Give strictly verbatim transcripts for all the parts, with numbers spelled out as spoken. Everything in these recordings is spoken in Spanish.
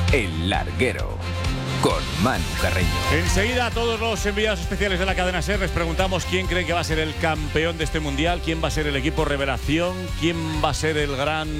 El Larguero, con Manu Carreño. Enseguida a todos los enviados especiales de la cadena SER les preguntamos quién cree que va a ser el campeón de este mundial, quién va a ser el equipo revelación, quién va a ser el gran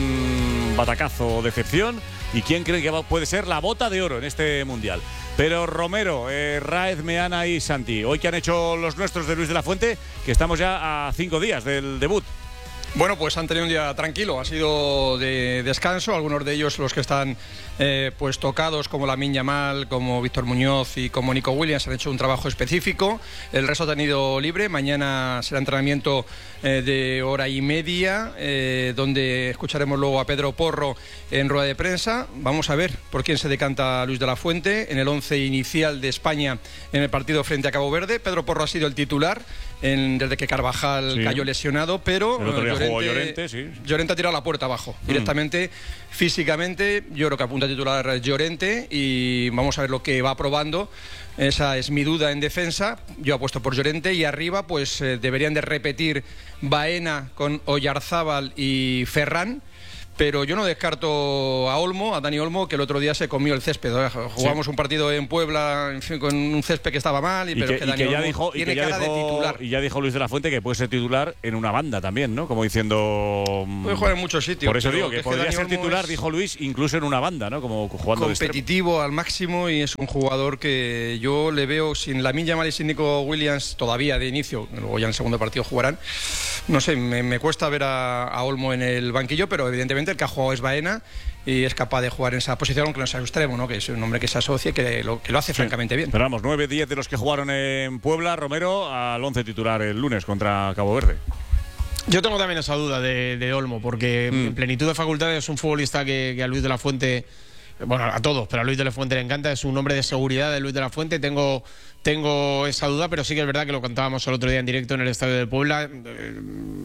batacazo o decepción y quién cree que va, puede ser la bota de oro en este mundial. Pero Romero, eh, Raez, Meana y Santi, hoy que han hecho los nuestros de Luis de la Fuente, que estamos ya a cinco días del debut. Bueno, pues han tenido un día tranquilo, ha sido de descanso, algunos de ellos los que están eh, pues tocados, como Lamine Yamal, como Víctor Muñoz y como Nico Williams, han hecho un trabajo específico, el resto ha tenido libre, mañana será entrenamiento eh, de hora y media, eh, donde escucharemos luego a Pedro Porro en rueda de prensa. Vamos a ver por quién se decanta Luis de la Fuente en el once inicial de España en el partido frente a Cabo Verde. Pedro Porro ha sido el titular en, desde que Carvajal sí. cayó lesionado, pero el otro día Llorente, jugó Llorente, sí. Llorente ha tirado la puerta abajo mm. directamente, físicamente. Yo creo que apunta a titular Llorente y vamos a ver lo que va probando. Esa es mi duda en defensa. Yo apuesto por Llorente y arriba pues eh, deberían de repetir Baena con Oyarzábal y Ferran. Pero yo no descarto a Olmo, a Dani Olmo, que el otro día se comió el césped. Jugamos sí. un partido en Puebla, en fin, con un césped que estaba mal, y, y pero que, que Dani y que Olmo ya dijo, tiene y que cara ya dijo, de titular. Y ya dijo Luis de la Fuente que puede ser titular en una banda también, ¿no? Como diciendo... Puede jugar en muchos sitios. Por eso digo que, que podría Dani ser Olmo titular, dijo Luis, incluso en una banda, ¿no? Como jugando competitivo al máximo, y es un jugador que yo le veo sin Lamine Yamal y sin Nico Williams todavía de inicio, luego ya en el segundo partido jugarán. No sé, me, me cuesta ver a, a Olmo en el banquillo, pero evidentemente el que ha jugado es Baena y es capaz de jugar en esa posición, aunque no sea extremo, ¿no? Que es un hombre que se asocia y que lo, que lo hace sí. francamente bien. Pero vamos, nueve diez de los que jugaron en Puebla, Romero, al once titular el lunes contra Cabo Verde. Yo tengo también esa duda de, de Olmo, porque mm. en plenitud de facultades es un futbolista que, que a Luis de la Fuente, bueno, a todos, pero a Luis de la Fuente le encanta, es un hombre de seguridad de Luis de la Fuente. Tengo, tengo esa duda, pero sí que es verdad que lo contábamos el otro día en directo en el Estadio de Puebla. Eh,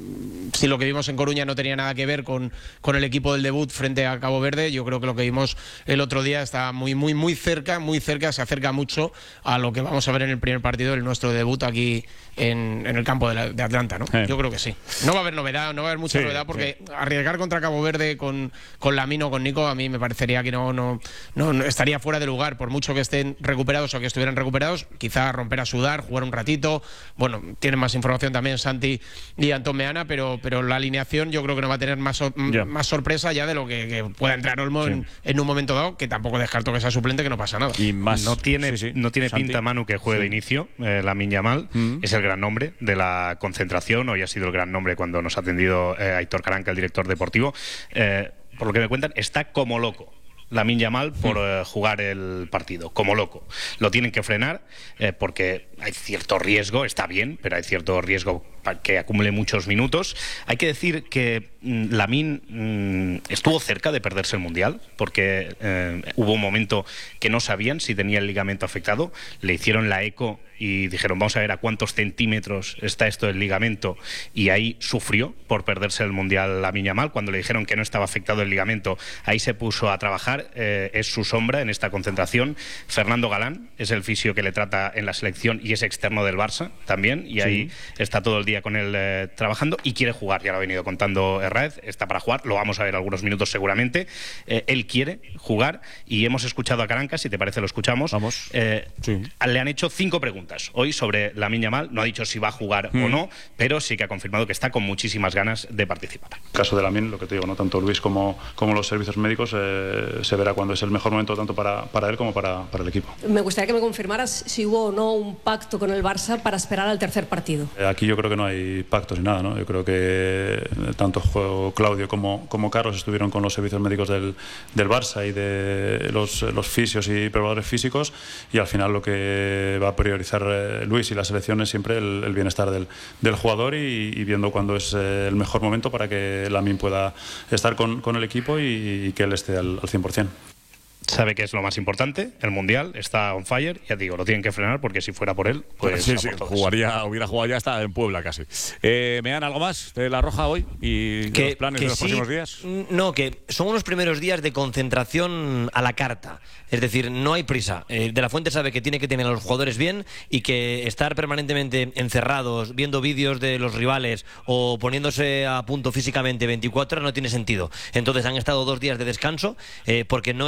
si lo que vimos en Coruña no tenía nada que ver con, con el equipo del debut frente a Cabo Verde, yo creo que lo que vimos el otro día está muy, muy, muy cerca, muy cerca, se acerca mucho a lo que vamos a ver en el primer partido del nuestro debut aquí en, en el campo de, la, de Atlanta, ¿no? Eh. Yo creo que sí. No va a haber novedad, no va a haber mucha sí, novedad, porque sí. arriesgar contra Cabo Verde con, con Lamine o con Nico, a mí me parecería que no, no, no, no estaría fuera de lugar, por mucho que estén recuperados o que estuvieran recuperados, quizá romper a sudar, jugar un ratito. Bueno, tienen más información también Santi y Antón Meana, pero pero la alineación yo creo que no va a tener más, yeah. más sorpresa ya de lo que, que pueda entrar Olmo sí. en, en un momento dado, que tampoco descarto que sea suplente, que no pasa nada. Y más no tiene, sí, sí. No tiene pinta, Manu, que juegue sí. de inicio. eh, Lamine Yamal mm. es el gran nombre de la concentración, hoy ha sido el gran nombre cuando nos ha atendido eh, Aitor Caranca, el director deportivo. Eh, por lo que me cuentan, está como loco Lamine Yamal por eh, jugar el partido, como loco. Lo tienen que frenar eh, porque hay cierto riesgo, está bien, pero hay cierto riesgo para que acumule muchos minutos. Hay que decir que mmm, Lamine mmm, estuvo cerca de perderse el Mundial, porque eh, hubo un momento que no sabían si tenía el ligamento afectado, le hicieron la eco y dijeron vamos a ver a cuántos centímetros está esto del ligamento, y ahí sufrió por perderse el Mundial Lamine Yamal. Cuando le dijeron que no estaba afectado el ligamento, ahí se puso a trabajar, eh, es su sombra en esta concentración. Fernando Galán es el fisio que le trata en la selección y es externo del Barça también, y sí. ahí está todo el día con él eh, trabajando y quiere jugar, ya lo ha venido contando Herráez, está para jugar, lo vamos a ver algunos minutos seguramente. Eh, él quiere jugar y hemos escuchado a Caranca, si te parece lo escuchamos. Vamos. Eh, sí. Le han hecho cinco preguntas hoy sobre Lamine Yamal, no ha dicho si va a jugar mm. o no, pero sí que ha confirmado que está con muchísimas ganas de participar. En el caso de Lamine, lo que te digo, no tanto Luis como, como los servicios médicos, eh, se verá cuándo es el mejor momento tanto para, para él como para, para el equipo. Me gustaría que me confirmaras si hubo o no un pacto con el Barça para esperar al tercer partido. Eh, aquí yo creo que no hay pactos ni nada, ¿no? Yo creo que tanto Claudio como, como Carlos estuvieron con los servicios médicos del, del Barça y de los, los fisios y preparadores físicos, y al final lo que va a priorizar Luis y la selección es siempre el, el bienestar del, del jugador, y, y viendo cuándo es el mejor momento para que Lamine pueda estar con, con el equipo y, y que él esté al, al cien por cien. Sabe que es lo más importante, el Mundial está on fire, ya digo, lo tienen que frenar, porque si fuera por él, pues sí, sí, jugaría, hubiera jugado ya hasta en Puebla casi. Eh, ¿Me dan algo más de La Roja hoy y que, de los planes que de los sí, próximos días? No, que son unos primeros días de concentración a la carta, es decir, no hay prisa. Eh, de la Fuente sabe que tiene que tener a los jugadores bien y que estar permanentemente encerrados, viendo vídeos de los rivales o poniéndose a punto físicamente veinticuatro horas no tiene sentido. Entonces han estado dos días de descanso, eh, porque no es que esto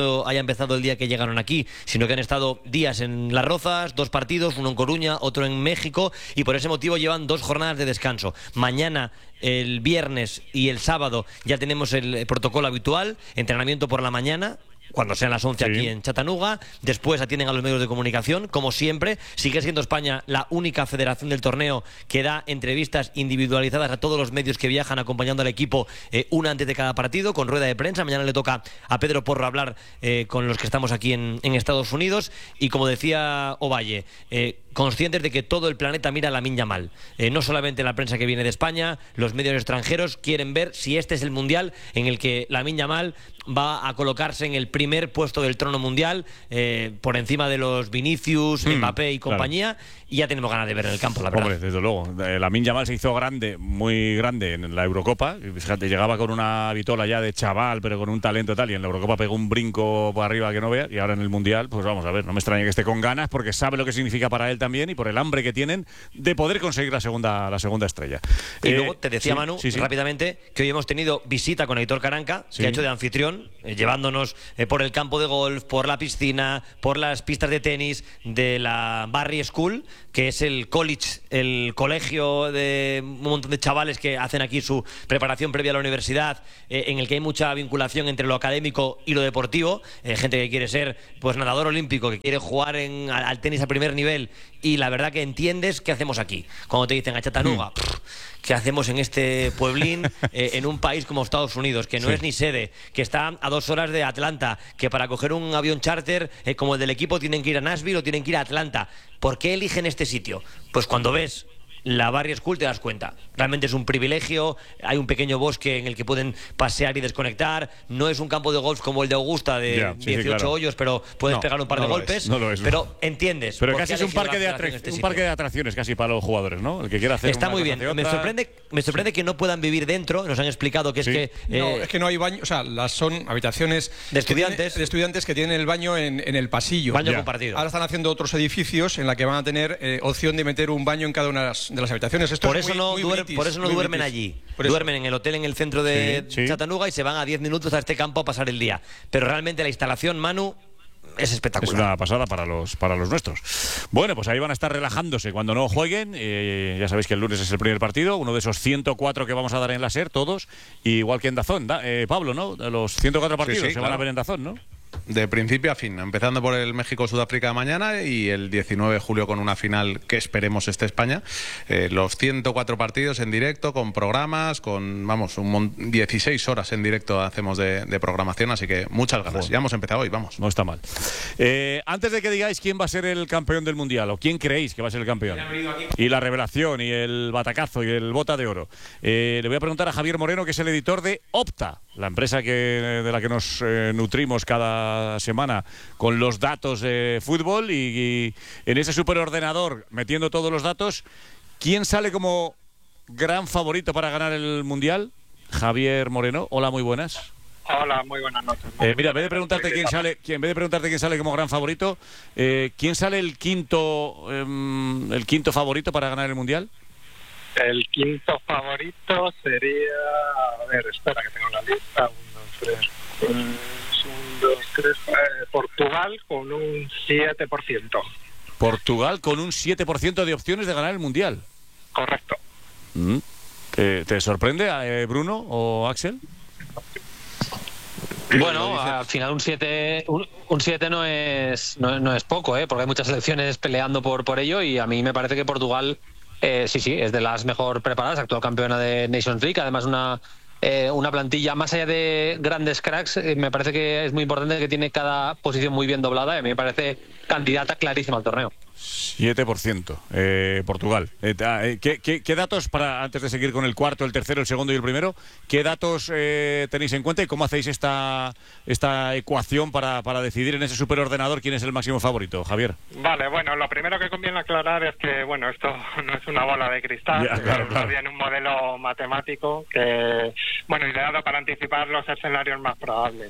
solo haya empezado el día que llegaron aquí, sino que han estado días en Las Rozas, dos partidos, uno en Coruña, otro en México, y por ese motivo llevan dos jornadas de descanso. Mañana, el viernes y el sábado ya tenemos el protocolo habitual, entrenamiento por la mañana, cuando sean las once sí. aquí en Chattanooga. Después atienden a los medios de comunicación, como siempre. Sigue siendo España la única federación del torneo que da entrevistas individualizadas a todos los medios que viajan acompañando al equipo, eh, una antes de cada partido, con rueda de prensa. Mañana le toca a Pedro Porro hablar eh, con los que estamos aquí en, en Estados Unidos. Y como decía Ovalle, eh, conscientes de que todo el planeta mira a Lamine Yamal. Eh, no solamente la prensa que viene de España, los medios extranjeros quieren ver si este es el mundial en el que Lamine Yamal va a colocarse en el primer puesto del trono mundial, eh, por encima de los Vinicius, mm, Mbappé y compañía, claro. Y ya tenemos ganas de ver en el campo, la verdad. Hombre, desde luego. Eh, Lamine Yamal se hizo grande, muy grande en la Eurocopa. Fíjate, llegaba con una vitola ya de chaval, pero con un talento tal, y en la Eurocopa pegó un brinco para arriba que no veas, y ahora en el Mundial, pues vamos a ver, no me extraña que esté con ganas, porque sabe lo que significa para él también, y por el hambre que tienen de poder conseguir la segunda, la segunda estrella. Y eh, luego te decía, sí, Manu, sí, sí. rápidamente, que hoy hemos tenido visita con Aitor Karanka, sí. que ha hecho de anfitrión, eh, llevándonos eh, por el campo de golf, por la piscina, por las pistas de tenis de la Barry School, que es el college, el colegio de un montón de chavales que hacen aquí su preparación previa a la universidad, eh, en el que hay mucha vinculación entre lo académico y lo deportivo, eh, gente que quiere ser pues nadador olímpico, que quiere jugar en, al, al tenis a primer nivel, y la verdad que entiendes qué hacemos aquí. Cuando te dicen a Chattanooga, mm. ¿qué hacemos en este pueblín, eh, en un país como Estados Unidos, que no sí. es ni sede, que está a dos horas de Atlanta, que para coger un avión charter eh, como el del equipo tienen que ir a Nashville o tienen que ir a Atlanta? ¿Por qué eligen este sitio? Pues cuando ves la Barry School te das cuenta. Realmente es un privilegio, hay un pequeño bosque en el que pueden pasear y desconectar, no es un campo de golf como el de Augusta de yeah, sí, dieciocho sí, claro. hoyos, pero puedes no, pegar un par no de golpes, es, no es, pero entiendes. Pero casi es un parque, de este un parque de atracciones casi para los jugadores, ¿no? El que quiera hacer está una muy bien. Me sorprende, me sorprende que no puedan vivir dentro, nos han explicado que sí. es que... Eh, no, es que no hay baño, o sea, las son habitaciones de estudiantes, que tiene, de estudiantes que tienen el baño en, en el pasillo. Baño yeah. compartido. Ahora están haciendo otros edificios en la que van a tener eh, opción de meter un baño en cada una de las, de las habitaciones. Esto Por es eso, muy, no muy duer, british, por eso no duermen british. allí. Duermen en el hotel en el centro de sí, sí. Chattanooga y se van a diez minutos a este campo a pasar el día. Pero realmente la instalación, Manu, es espectacular. Es una pasada para los, para los nuestros. Bueno, pues ahí van a estar relajándose cuando no jueguen. Eh, ya sabéis que el lunes es el primer partido, uno de esos ciento cuatro que vamos a dar en la SER, todos, igual que en DAZN. Da, eh, Pablo, ¿no? Los ciento cuatro partidos sí, sí, se claro. van a ver en DAZN, ¿no? De principio a fin, empezando por el México-Sudáfrica mañana y el diecinueve de julio con una final que esperemos esté España. Eh, los ciento cuatro partidos en directo, con programas, con, vamos, un dieciséis horas en directo hacemos de, de programación, así que muchas ganas. Joder. Ya hemos empezado hoy, vamos. No está mal. Eh, antes de que digáis quién va a ser el campeón del Mundial, o quién creéis que va a ser el campeón, y la revelación, y el batacazo, y el bota de oro, eh, le voy a preguntar a Javier Moreno, que es el editor de Opta, la empresa que, de la que nos eh, nutrimos cada semana con los datos de fútbol, y, y en ese superordenador metiendo todos los datos, ¿quién sale como gran favorito para ganar el Mundial? Javier Moreno, hola, muy buenas. Hola, muy buenas noches. Eh, mira, en vez de preguntarte quién sale, en vez de preguntarte quién sale como gran favorito, eh, ¿quién sale el quinto, eh, el quinto favorito para ganar el Mundial? El quinto favorito sería, a ver, espera que tengo la lista, uno, tres, un, dos, tres, eh, Portugal con un siete por ciento. Portugal con un siete por ciento de opciones de ganar el Mundial. Correcto. Mm. Eh, ¿Te sorprende, eh, Bruno o Axel? Bueno, al final un siete un, un siete no es no, no es poco, ¿eh? Porque hay muchas selecciones peleando por por ello, y a mí me parece que Portugal eh, sí, sí, es de las mejor preparadas, actual campeona de Nations League, además una eh, una plantilla más allá de grandes cracks, eh, me parece que es muy importante que tiene cada posición muy bien doblada, y a mí me parece candidata clarísima al torneo. siete por ciento, eh, Portugal. Eh, ¿qué, qué, ¿Qué datos, para antes de seguir con el cuarto, el tercero, el segundo y el primero, qué datos eh, tenéis en cuenta y cómo hacéis esta, esta ecuación para, para decidir en ese superordenador quién es el máximo favorito, Javier? Vale, bueno, lo primero que conviene aclarar es que, bueno, esto no es una bola de cristal, ya, claro, es claro. bien un modelo matemático que, bueno, ideado para anticipar los escenarios más probables.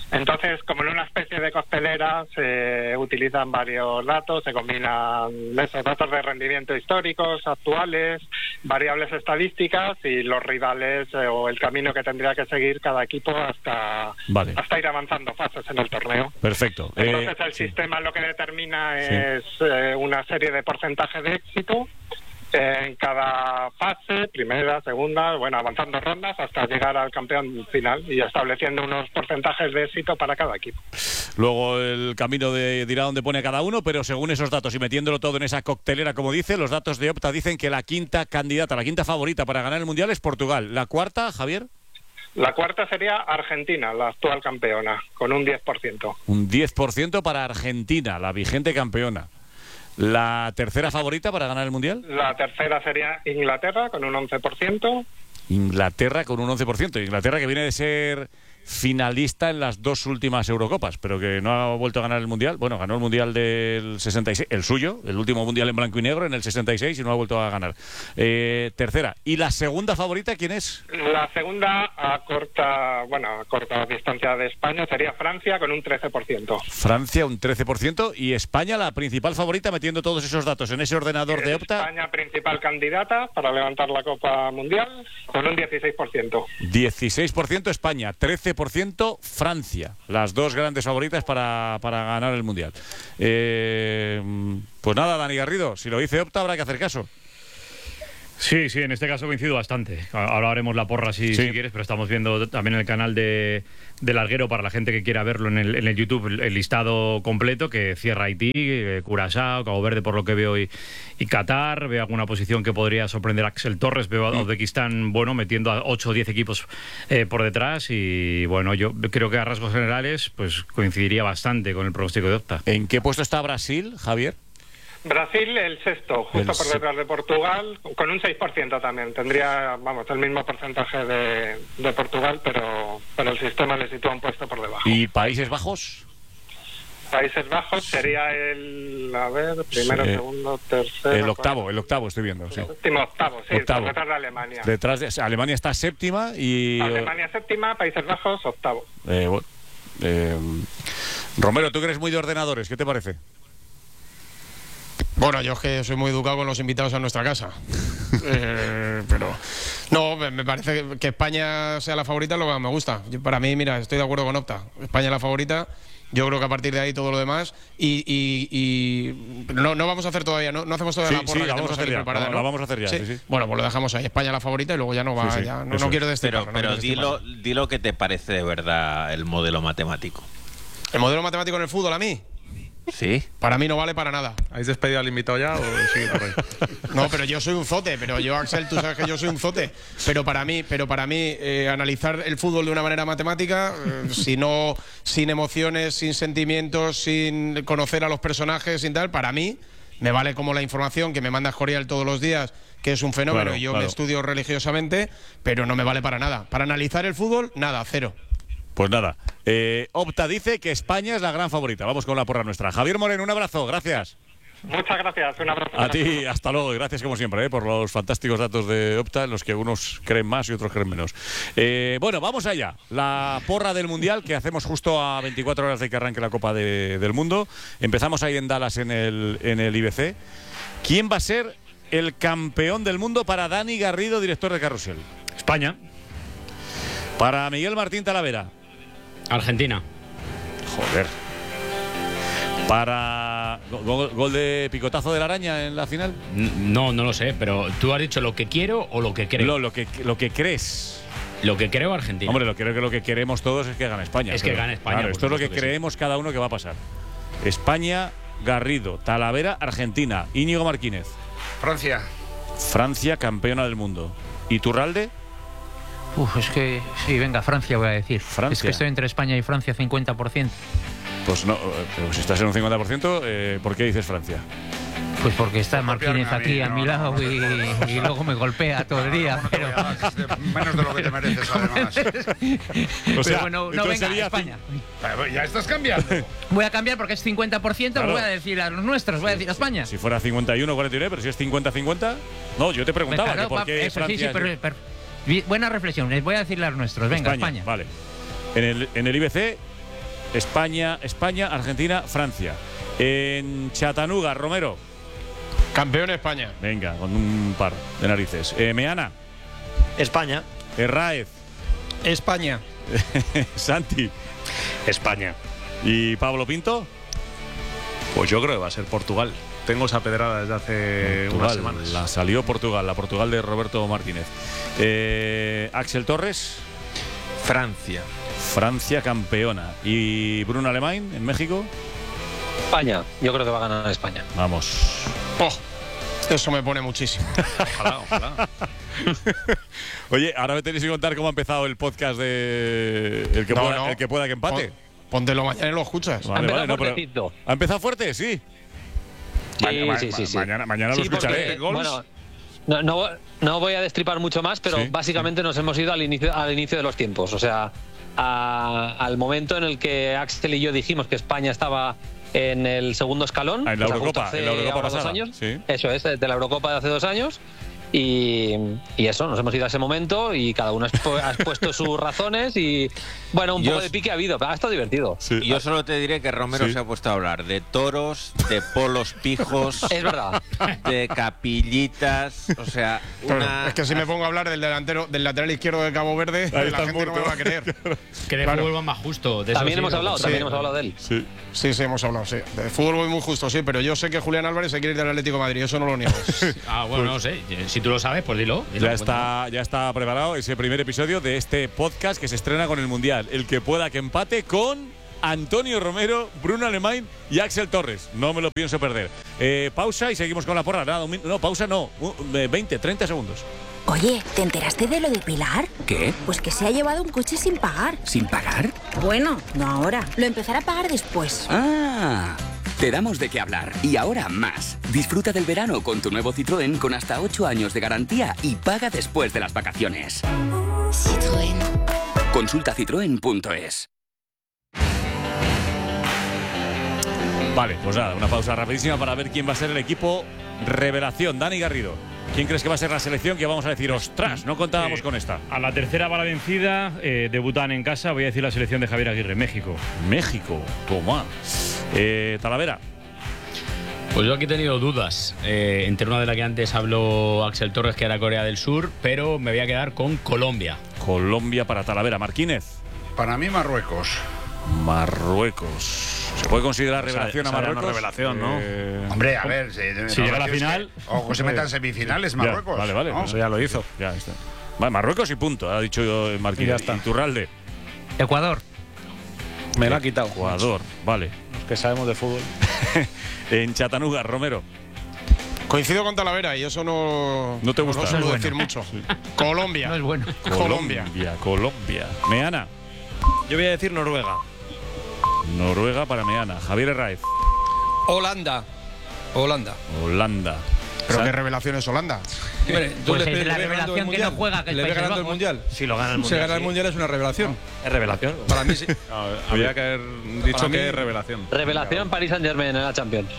Entonces, como en una especie de costelera, se utilizan varios datos, se combinan esos datos de rendimiento históricos, actuales, variables estadísticas y los rivales eh, o el camino que tendría que seguir cada equipo hasta, vale. hasta ir avanzando fases en el torneo. Perfecto. Entonces, eh, el sí. sistema lo que determina Sí. es eh, una serie de porcentajes de éxito en cada fase, primera, segunda, bueno, avanzando rondas hasta llegar al campeón final y estableciendo unos porcentajes de éxito para cada equipo. Luego el camino de, dirá dónde pone cada uno, pero según esos datos y metiéndolo todo en esa coctelera, como dice, los datos de Opta dicen que la quinta candidata, la quinta favorita para ganar el Mundial es Portugal. ¿La cuarta, Javier? La cuarta sería Argentina, la actual campeona, con un diez por ciento. Un diez por ciento para Argentina, la vigente campeona. ¿La tercera favorita para ganar el Mundial? La tercera sería Inglaterra, con un once por ciento. Inglaterra con un once por ciento. Inglaterra que viene de ser finalista en las dos últimas Eurocopas, pero que no ha vuelto a ganar el Mundial. Bueno, ganó el Mundial del sesenta y seis, el suyo, el último Mundial en blanco y negro en el sesenta y seis y no ha vuelto a ganar. Eh, tercera. ¿Y la segunda favorita quién es? La segunda, a corta, bueno, a corta distancia de España, sería Francia, con un trece por ciento. Francia un trece por ciento y España la principal favorita, metiendo todos esos datos en ese ordenador de Opta. España principal candidata para levantar la Copa Mundial, con un dieciséis por ciento. dieciséis por ciento España, trece por ciento Francia, las dos grandes favoritas para, para ganar el Mundial. Eh, pues nada, Dani Garrido, si lo dice Opta habrá que hacer caso. Sí, sí, en este caso coincido bastante. Ahora haremos la porra si, Sí. si quieres, pero estamos viendo también en el canal de, de Larguero, para la gente que quiera verlo en el, en el YouTube, el, el listado completo que cierra Haití, eh, Curazao, Cabo Verde por lo que veo y, y Qatar. Veo alguna posición que podría sorprender a Axel Torres. Veo a Uzbekistán, bueno, metiendo a ocho o diez equipos eh, por detrás y bueno, yo creo que a rasgos generales pues coincidiría bastante con el pronóstico de Opta. ¿En qué puesto está Brasil, Javier? Brasil el sexto, justo El por se- detrás de Portugal, con un seis por ciento también. Tendría, vamos, el mismo porcentaje de, de Portugal, pero, pero el sistema le sitúa un puesto por debajo. ¿Y Países Bajos? Países Bajos sería el, a ver, primero, Sí. segundo, tercero... El octavo, el octavo estoy viendo, sí. Último octavo, sí, Octavo. por detrás de Alemania. Detrás de Alemania está séptima y Alemania séptima, Países Bajos octavo. eh, bueno, eh, Romero, tú que eres muy de ordenadores, ¿qué te parece? Bueno, yo es que soy muy educado con los invitados a nuestra casa. Eh, pero no, me me parece que- que España sea la favorita, lo que más me gusta. Yo, para mí, mira, estoy de acuerdo con Opta. España es la favorita. Yo creo que a partir de ahí todo lo demás. Y, y- y- pero no, no vamos a hacer todavía, no, no hacemos todavía Sí, la porra sí, que la vamos tenemos a hacer aquí ya, preparada, la- ¿no? la vamos a hacer ya, sí, sí. Bueno, pues lo dejamos ahí. España la favorita y luego ya no va. Sí, sí, ya, no, eso no quiero es. destiparlo, Pero, no pero quiero di, lo, di lo que te parece de verdad el modelo matemático. destiparlo. ¿El modelo matemático en el fútbol a mí? Sí. Para mí no vale para nada. ¿Habéis despedido al invitado ya o sigue por ahí? No, pero yo soy un zote, pero yo, Axel, tú sabes que yo soy un zote. Pero para mí, pero para mí eh, analizar el fútbol de una manera matemática, eh, si no, sin emociones, sin sentimientos, sin conocer a los personajes, sin tal, para mí me vale como la información que me manda Escorial todos los días, que es un fenómeno, Claro, y yo claro. me estudio religiosamente, pero no me vale para nada. Para analizar el fútbol, nada, cero. Pues nada, eh, Opta dice que España es la gran favorita. Vamos con la porra nuestra. Javier Moreno, un abrazo, gracias. Muchas gracias, un abrazo. A ti, hasta luego, y gracias como siempre eh, por los fantásticos datos de Opta, en los que unos creen más y otros creen menos. Eh, bueno, vamos allá. La porra del Mundial que hacemos justo a veinticuatro horas de que arranque la Copa de- del Mundo. Empezamos ahí en Dallas en el, en el I B C. ¿Quién va a ser el campeón del mundo para Dani Garrido, director de Carrusel? España. Para Miguel Martín Talavera. Argentina. Joder. Para gol, gol de picotazo de la araña en la final. No, no lo sé, pero tú has dicho lo que quiero o lo que creo. Lo, lo que lo que crees. Lo que creo Argentina. Hombre, lo creo que lo que queremos todos es que gane España. Es que pero, gane España, claro, por esto es lo que, supuesto que sí. creemos cada uno que va a pasar. España, Garrido, Talavera, Argentina, Íñigo Martínez. Francia. Francia, campeona del mundo. ¿Y Turralde? Uf, es que sí, venga, Francia voy a decir. Francia. Es que estoy entre España y Francia cincuenta por ciento. Pues no, eh, pero si estás en un cincuenta por ciento, eh, ¿por qué dices Francia? Pues porque está Martínez copiarme a mí, aquí a no, mi no, lado no, y, no, y luego me golpea todo el día. Pero... Menos de lo que te mereces, además. O sea, Pero bueno, no, entonces venga, sería España. Ya estás cambiando. Voy a cambiar porque es cincuenta por ciento, Claro. voy a decir a los nuestros, voy a decir a España. Si fuera cincuenta y uno cuarenta y nueve, pero si es cincuenta cincuenta. No, yo te preguntaba Claro, que por pa- qué eso, Francia. sí, sí, pero, pero- bi- buena reflexión, les voy a decir a los nuestros. Venga, España. Vale. En el, en el I B C, España, España, Argentina, Francia. En Chattanooga, Romero. Campeón España. Venga, con un par de narices. Eh, Meana. España. Herráez. España. Santi. España. ¿Y Pablo Pinto? Pues yo creo que va a ser Portugal. Tengo esa pedrada desde hace Portugal, unas semanas. La salió Portugal, la Portugal de Roberto Martínez. Eh, Axel Torres. Francia. Francia campeona. ¿Y Bruno Alemán en México? España. Yo creo que va a ganar España. Vamos. Oh, eso me pone muchísimo. Ojalá, ojalá. Oye, ahora me tenéis que contar cómo ha empezado el podcast de El que, No, pueda, no. El que pueda que empate. Pon- Póntelo mañana y lo escuchas. Vale, vale, no, pero- fuertecito. ¿Ha empezado fuerte? Sí. Sí, Ma- sí, ma- sí, sí. Mañana, mañana lo Sí, porque, escucharé. bueno, no, no, no voy a destripar mucho más, pero Sí, básicamente nos hemos ido al inicio, al inicio de los tiempos. O sea, a- al momento en el que Axel y yo dijimos que España estaba en el segundo escalón. Ah, en la o sea, Eurocopa, justo hace en la Eurocopa ahora dos pasada, años. sí. Eso es, de la Eurocopa de hace dos años. Y, y eso, nos hemos ido a ese momento y cada uno ha expu- ha expuesto sus razones y, bueno, un Yo poco os- de pique ha habido, pero ha estado divertido. Y yo solo te diré que Romero Sí. se ha puesto a hablar de toros, de polos pijos, Es verdad. de capillitas, o sea, Claro, una... es que si me pongo a hablar del delantero, del lateral izquierdo de Cabo Verde, Ahí la está gente no me muerto. va a creer. Que de Claro. fútbol va más justo. De eso También sí, hemos lo- hablado, sí. también hemos hablado de él. Sí. Sí, sí, hemos hablado, sí. De fútbol voy muy justo, sí, pero yo sé que Julián Álvarez se quiere ir del Atlético de Madrid, eso no lo niego. Ah, bueno, no sé. Si tú lo sabes, pues dilo. dilo, Ya cuéntalo. está, ya está preparado ese primer episodio de este podcast que se estrena con el Mundial. El que pueda que empate con Antonio Romero, Bruno Alemán y Axel Torres. No me lo pienso perder. Eh, pausa y seguimos con la porra. Nada, un min- no, pausa no. Uh, eh, veinte, treinta segundos. Oye, ¿te enteraste de lo de Pilar? ¿Qué? Pues que se ha llevado un coche sin pagar. ¿Sin pagar? Bueno, no ahora. Lo empezará a pagar después. Ah, te damos de qué hablar. Y ahora más. Disfruta del verano con tu nuevo Citroën con hasta ocho años de garantía y paga después de las vacaciones. Citroën. Consulta citroen punto es. Vale, pues nada, una pausa rapidísima para ver quién va a ser el equipo revelación. Dani Garrido, ¿quién crees que va a ser la selección que vamos a decir, ostras, no contábamos Eh, con esta? A la tercera va la vencida, eh, debutan en casa, voy a decir la selección de Javier Aguirre, México. México, toma. Eh, Talavera. Pues yo aquí he tenido dudas. Eh, entre una de las que antes habló Axel Torres, que era Corea del Sur, pero me voy a quedar con Colombia. Colombia para Talavera. Marquínez. Para mí, Marruecos. Marruecos. ¿Se puede considerar Esa- revelación a esa ya no Marruecos? es revelación, ¿no? Eh, Hombre, a ver, si, Si llega a la es final. que- ojo, se metan semifinales, Ya, Marruecos. vale, vale. ¿no? Eso ya lo hizo. Ya está. Vale, Marruecos y punto, ha dicho Marquínez. Y ya está. Iturralde. Ecuador. Me la ha quitado. Ecuador, vale. Los que sabemos de fútbol. En Chattanooga, Romero. Coincido con Talavera y eso no. No te gusta. No suelo No es decir bueno. mucho. Colombia. No es bueno. Colombia. Colombia, Colombia. Meana. Yo voy a decir Noruega. Noruega para Meana. Javier Herráez. Holanda. Holanda. Holanda. Pero Sa- qué revelación es Holanda. Hombre, tú Pues le- es le la ves ganando el revelación que Mundial. no juega, que es le ves Países ganando el Bajos. Mundial. Si lo gana el Si Mundial. gana el sí. Mundial es una revelación. Es revelación. Para mí sí. Había que haber dicho Para mí- que es revelación. Revelación Paris Saint Germain en la Champions.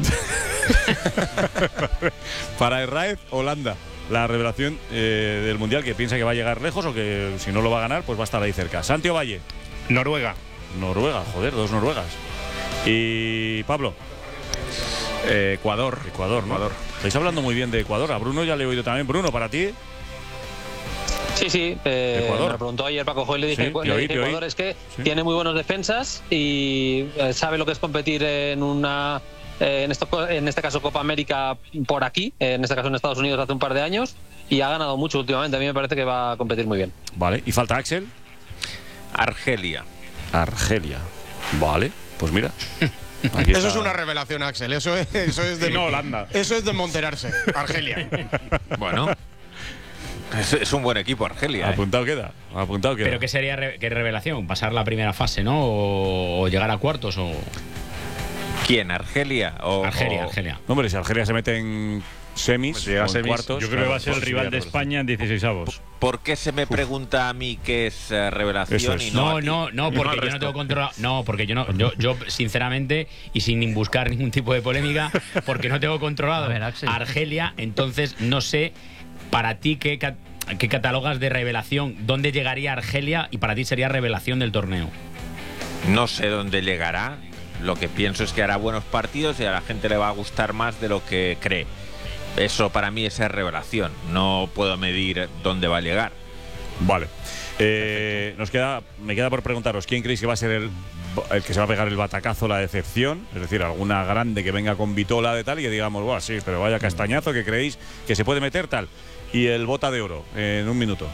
Para Herráez, Holanda. La revelación eh, del Mundial, que piensa que va a llegar lejos o que si no lo va a ganar, pues va a estar ahí cerca. Santiago Valle. Noruega. Noruega, joder, dos noruegas. Y Pablo. Eh, Ecuador. Ecuador, ¿no? Ecuador. Estáis hablando muy bien de Ecuador. A Bruno ya le he oído también. Bruno, para ti. Sí, sí. Eh, Ecuador. me lo preguntó ayer Paco Joy, le dije, Sí, le te oí, dije te oí. Ecuador es que Sí. tiene muy buenos defensas y eh, sabe lo que es competir en una eh, en, esto, en este caso Copa América por aquí, eh, en este caso en Estados Unidos hace un par de años y ha ganado mucho últimamente. A mí me parece que va a competir muy bien. Vale. ¿Y falta Axel? Argelia. Argelia. Vale. Pues mira. Aquí Eso está. es una revelación, Axel. Eso es, eso es de. No, Holanda. Eso es de monterarse. Argelia. Bueno. Es, es un buen equipo, Argelia. ¿eh? Apuntado queda. Apuntado queda. Pero ¿qué sería re- qué revelación? ¿Pasar la primera fase, no? ¿O, o llegar a cuartos? O... ¿Quién? ¿Argelia? O, Argelia, o- Argelia. No, hombre, si Argelia se mete en semis, Pues si llega o a en semis, cuartos. Yo creo que va a ser el pues rival sería de revelación. España en dieciseisavos. ¿Por qué se me pregunta a mí qué es eh, revelación Eso es. y no, No, a ti? no, no, Y no porque al yo no resto. tengo controlado. No, porque yo no, yo, yo sinceramente y sin buscar ningún tipo de polémica, porque no tengo controlado A ver, Axel. Argelia, entonces no sé para ti qué, ca- qué catalogas de revelación, dónde llegaría Argelia y para ti sería revelación del torneo. No sé dónde llegará. Lo que pienso es que hará buenos partidos y a la gente le va a gustar más de lo que cree. Eso para mí es revelación. No puedo medir dónde va a llegar. Vale. Eh, nos queda, me queda por preguntaros, ¿quién creéis que va a ser el, el que se va a pegar el batacazo, la decepción? Es decir, alguna grande que venga con vitola de tal y que digamos, guau, sí, pero vaya castañazo que creéis que se puede meter tal. Y el bota de oro, en un minuto.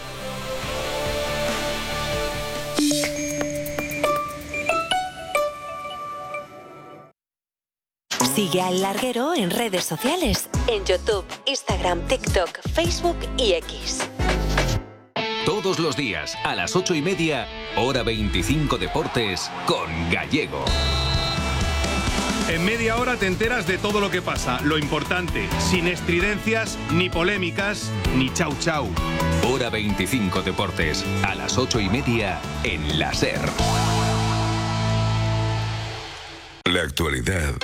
Sigue al Larguero en redes sociales, en YouTube, Instagram, TikTok, Facebook y X. Todos los días, a las ocho y media, hora veinticinco Deportes, con Gallego. En media hora te enteras de todo lo que pasa, lo importante, sin estridencias, ni polémicas, ni chau chau. Hora veinticinco Deportes, a las ocho y media, en la SER. La actualidad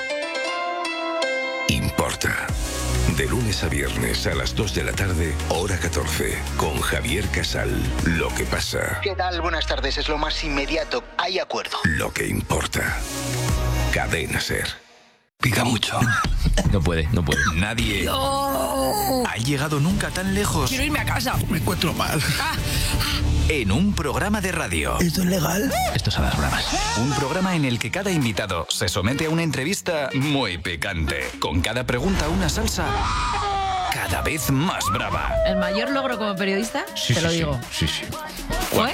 importa. De lunes a viernes a las dos de la tarde, hora catorce, con Javier Casal. Lo que pasa. ¿Qué tal? Buenas tardes. Es lo más inmediato. Hay acuerdo. Lo que importa. Cadena SER. Pica mucho. No puede, no puede. Nadie No. ha llegado nunca tan lejos. Quiero irme a casa. Me encuentro mal. En un programa de radio. ¿Esto es legal? Esto es a las bravas. Un programa en el que cada invitado se somete a una entrevista muy picante. Con cada pregunta una salsa cada vez más brava. El mayor logro como periodista, Sí, te sí, lo sí. digo, Sí, sí. fue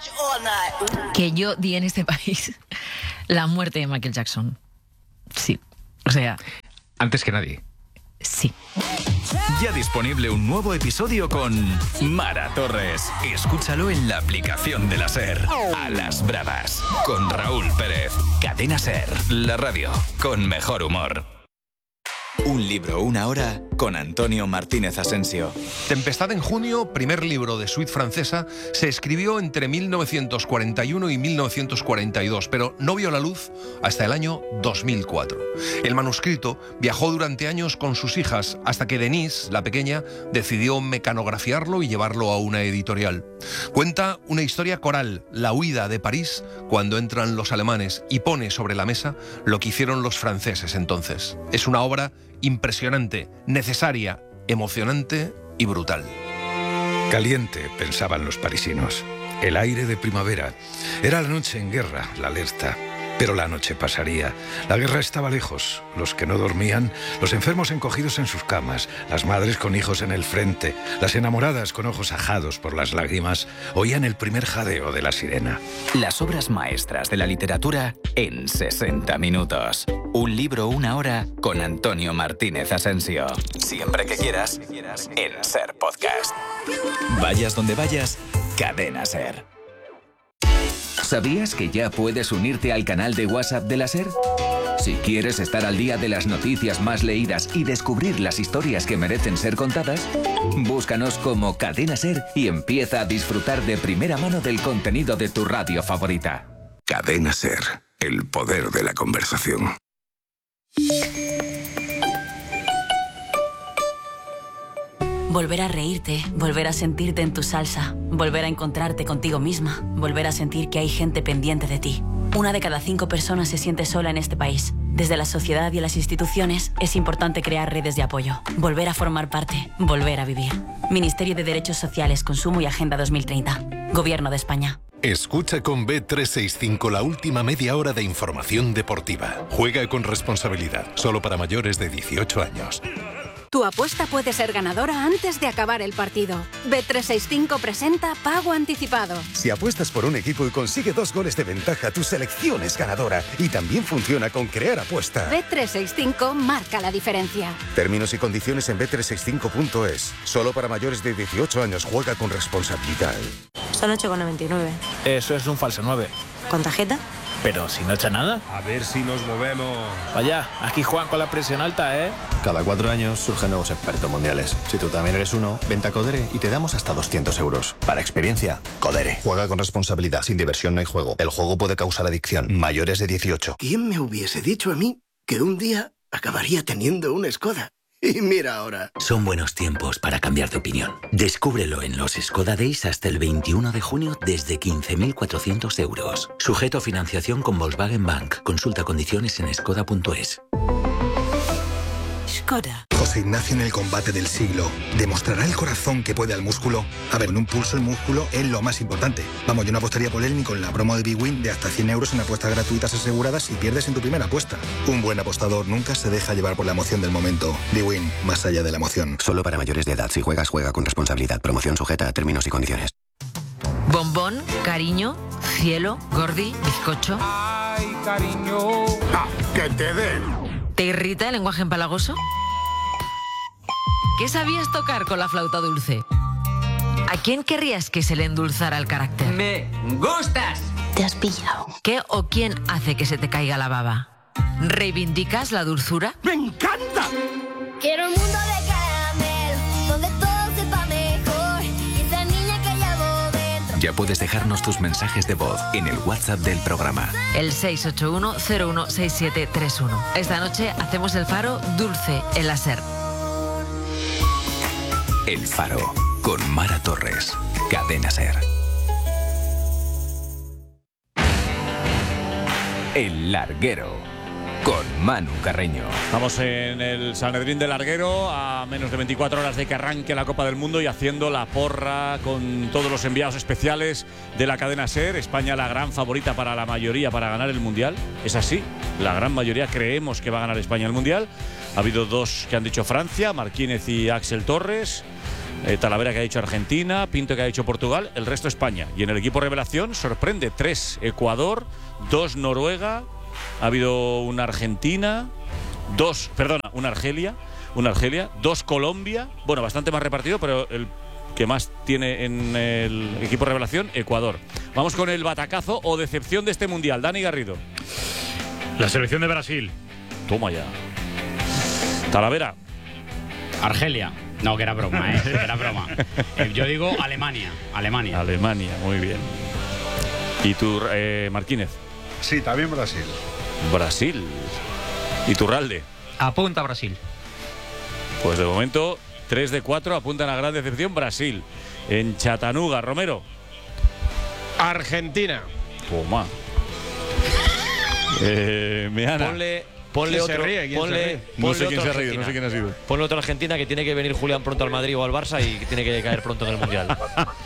que yo di en este país la muerte de Michael Jackson. Sí, o sea... Antes que nadie. Sí. Ya disponible un nuevo episodio con Mara Torres. Escúchalo en la aplicación de la SER. A las bravas. Con Raúl Pérez. Cadena SER. La radio con mejor humor. Un libro, una hora, con Antonio Martínez Asensio. Tempestad en junio, primer libro de suite francesa, se escribió entre mil novecientos cuarenta y uno y mil novecientos cuarenta y dos, pero no vio la luz hasta el año dos mil cuatro. El manuscrito viajó durante años con sus hijas, hasta que Denise, la pequeña, decidió mecanografiarlo y llevarlo a una editorial. Cuenta una historia coral, la huida de París, cuando entran los alemanes, y pone sobre la mesa lo que hicieron los franceses entonces. Es una obra impresionante, necesaria, emocionante y brutal. Caliente, pensaban los parisinos. El aire de primavera. Era la noche en guerra, la alerta. Pero la noche pasaría. La guerra estaba lejos. Los que no dormían, los enfermos encogidos en sus camas, las madres con hijos en el frente, las enamoradas con ojos ajados por las lágrimas, oían el primer jadeo de la sirena. Las obras maestras de la literatura en sesenta minutos. Un libro, una hora, con Antonio Martínez Asensio. Siempre que quieras, en SER Podcast. Vayas donde vayas, Cadena SER. ¿Sabías que ya puedes unirte al canal de WhatsApp de la SER? Si quieres estar al día de las noticias más leídas y descubrir las historias que merecen ser contadas, búscanos como Cadena SER y empieza a disfrutar de primera mano del contenido de tu radio favorita. Cadena SER, el poder de la conversación. Volver a reírte, volver a sentirte en tu salsa, volver a encontrarte contigo misma, volver a sentir que hay gente pendiente de ti. Una de cada cinco personas se siente sola en este país. Desde la sociedad y las instituciones es importante crear redes de apoyo, volver a formar parte, volver a vivir. Ministerio de Derechos Sociales, Consumo y Agenda dos mil treinta. Gobierno de España. Escucha con B trescientos sesenta y cinco la última media hora de información deportiva. Juega con responsabilidad, solo para mayores de dieciocho años. Tu apuesta puede ser ganadora antes de acabar el partido. B trescientos sesenta y cinco presenta Pago Anticipado. Si apuestas por un equipo y consigue dos goles de ventaja, tu selección es ganadora. Y también funciona con Crear Apuesta. B trescientos sesenta y cinco marca la diferencia. Términos y condiciones en B trescientos sesenta y cinco punto es. Solo para mayores de dieciocho años. Juega con responsabilidad. Son ocho con noventa y nueve. Eso es un falso nueve. ¿Con tarjeta? Pero si no echa nada. A ver si nos movemos. Vaya, aquí juegan con la presión alta, ¿eh? Cada cuatro años surgen nuevos expertos mundiales. Si tú también eres uno, vente a Codere y te damos hasta doscientos euros. Para experiencia, Codere. Juega con responsabilidad. Sin diversión no hay juego. El juego puede causar adicción. Mayores de dieciocho. ¿Quién me hubiese dicho a mí que un día acabaría teniendo una Skoda? Y mira ahora. Son buenos tiempos para cambiar de opinión. Descúbrelo en los Skoda Days hasta el veintiuno de junio desde quince mil cuatrocientos euros. Sujeto a financiación con Volkswagen Bank. Consulta condiciones en skoda punto es. Skoda. José Ignacio en el combate del siglo. ¿Demostrará el corazón que puede al músculo? A ver, en un pulso el músculo es lo más importante. Vamos, yo no apostaría por él ni con la promo de Big Win de hasta cien euros en apuestas gratuitas aseguradas si pierdes en tu primera apuesta. Un buen apostador nunca se deja llevar por la emoción del momento. Big Win, más allá de la emoción. Solo para mayores de edad. Si juegas, juega con responsabilidad. Promoción sujeta a términos y condiciones. Bombón, cariño, cielo, gordi, bizcocho. Ay, cariño. Ah, que te den. ¿Te irrita el lenguaje empalagoso? ¿Qué sabías tocar con la flauta dulce? ¿A quién querrías que se le endulzara el carácter? ¡Me gustas! ¿Te has pillado? ¿Qué o quién hace que se te caiga la baba? ¿Reivindicas la dulzura? ¡Me encanta! Quiero un mundo de caramelo, donde todo sepa mejor. Y esa niña que llevo dentro. Ya puedes dejarnos tus mensajes de voz en el WhatsApp del programa. El seis ocho uno cero uno seis siete tres uno. Esta noche hacemos el faro dulce en la SER. El Faro, con Mara Torres. Cadena SER. El Larguero, con Manu Carreño. Estamos en el Sanedrín del Larguero, a menos de veinticuatro horas de que arranque la Copa del Mundo y haciendo la porra con todos los enviados especiales de la cadena SER. España la gran favorita para la mayoría para ganar el Mundial. Es así, la gran mayoría creemos que va a ganar España el Mundial. Ha habido dos que han dicho Francia, Marquínez y Axel Torres. Eh, Talavera que ha dicho Argentina, Pinto que ha dicho Portugal, el resto España. Y en el equipo revelación sorprende tres Ecuador, dos Noruega, ha habido una Argentina, dos, perdona, una Argelia, una Argelia, dos Colombia, bueno, bastante más repartido, pero el que más tiene en el equipo revelación, Ecuador. Vamos con el batacazo o decepción de este Mundial. Dani Garrido. La selección de Brasil. Toma ya. Talavera. Argelia. No, que era broma, ¿eh? Que era broma. Eh, yo digo Alemania. Alemania. Alemania, muy bien. ¿Y tú, eh, Marquínez? Sí, también Brasil. Brasil. ¿Y Turralde? Apunta Brasil. Pues de momento, tres de cuatro apuntan a gran decepción Brasil. En Chattanooga, Romero. Argentina. Toma. eh, Meana. Ponle... Ponle otro, se ríe? ¿Quién ponle, se ríe? ponle No sé quién otro se ha reído, no sé quién ha sido. Ponle otro Argentina que tiene que venir Julián pronto al Madrid o al Barça y que tiene que caer pronto en el Mundial.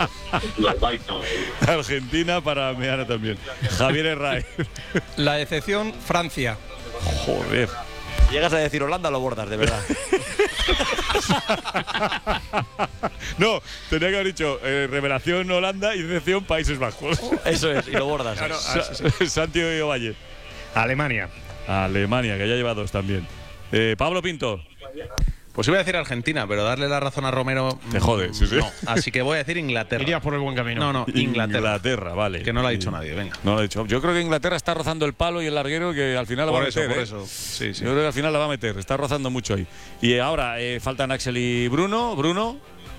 Argentina para Meana también. Javier Herraiz. La decepción, Francia. Joder. Llegas a decir Holanda, lo bordas, de verdad. No, tenía que haber dicho eh, revelación Holanda y decepción Países Bajos. Eso es, y lo bordas. Claro, ah, sí, sí. Santiago Valle. Alemania. Alemania, que ya lleva dos también. Eh, Pablo Pinto. Pues iba a decir Argentina, pero darle la razón a Romero... Te jode, sí, sí. No, así que voy a decir Inglaterra. Irías por el buen camino. No, no, Inglaterra. Inglaterra, vale. Que no lo ha dicho nadie, venga. No lo ha dicho. Yo creo que Inglaterra está rozando el palo y el larguero que al final la por va a eso, meter. Por ¿eh? eso, sí, sí. Yo creo que al final la va a meter. Está rozando mucho ahí. Y ahora eh, faltan Axel y Bruno. Bruno.